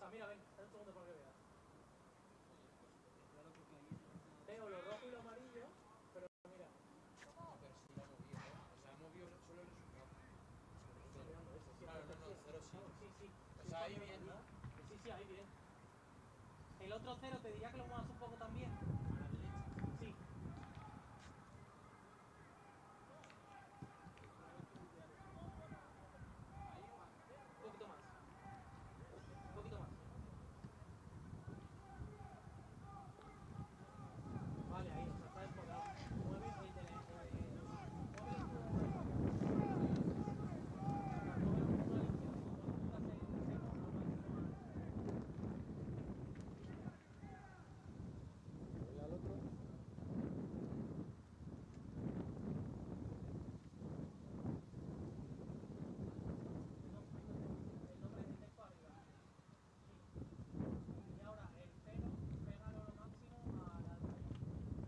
mira, ven, dale un segundo para que veas. Veo lo rojo y lo amarillo, pero mira. Pero sí lo ha movido, ¿eh? O sea, ha movido solo el resultado. Claro, No, cero sí. Sí. O sea, ahí bien, ¿no? Sí, ahí bien. El otro cero te diría que lo muevas un poco también.